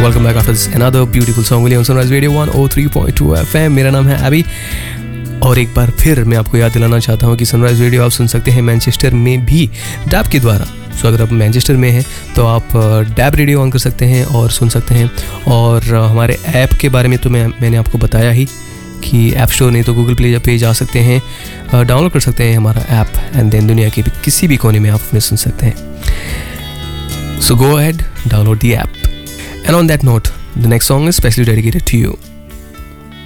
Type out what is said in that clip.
Welcome back after this another beautiful song on Sunrise Radio 103.2 FM. मेरा नाम है अभी और एक बार फिर मैं आपको याद दिलाना चाहता हूँ कि सनराइज रेडियो आप सुन सकते हैं मैनचेस्टर में भी डैब के द्वारा. सो अगर आप मैनचेस्टर में हैं तो आप डैब रेडियो ऑन कर सकते हैं और सुन सकते हैं. और हमारे ऐप के बारे में तो मैंने आपको बताया ही कि ऐप स्टोर नहीं तो गूगल प्ले पे जा सकते हैं, डाउनलोड कर सकते हैं हमारा ऐप एंड देन दुनिया के किसी भी कोने में आप हमें सुन सकते हैं. So go ahead, download the app. And on that note, the next song is specially dedicated to you.